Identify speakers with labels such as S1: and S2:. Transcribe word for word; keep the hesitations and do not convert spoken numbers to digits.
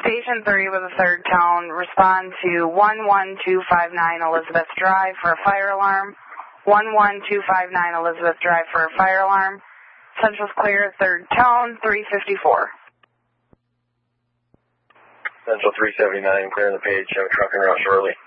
S1: Station three with a third tone, respond to one one two five nine Elizabeth Drive for a fire alarm. one one two five nine Elizabeth Drive for a fire alarm. Central's clear, third tone, three fifty-four.
S2: Central three seventy-nine, clearing the page, have a truck en route shortly.